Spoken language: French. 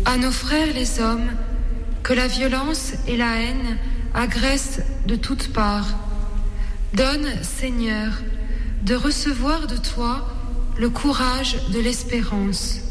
À nos frères les hommes, que la violence et la haine agressent de toutes parts. Donne, Seigneur, de recevoir de toi le courage de l'espérance.